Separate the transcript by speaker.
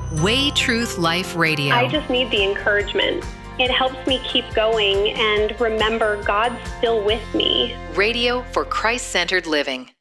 Speaker 1: Way Truth Life Radio.
Speaker 2: I just need the encouragement. It helps me keep going and remember God's still with me.
Speaker 1: Radio for Christ-centered living.